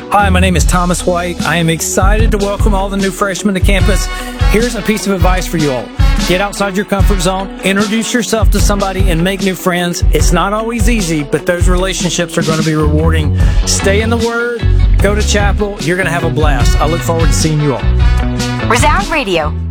Hi, my name is Thomas White. I am excited to welcome all the new freshmen to campus. Here's a piece of advice for you all. Get outside your comfort zone, introduce yourself to somebody, and make new friends. It's not always easy, but those relationships are going to be rewarding. Stay in the Word, go to chapel. You're going to have a blast. I look forward to seeing you all. Resound Radio.